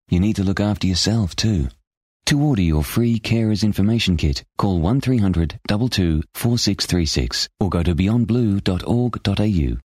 You need to look after yourself too. To order your free Carers Information Kit, call 1300 22 4636 or go to beyondblue.org.au.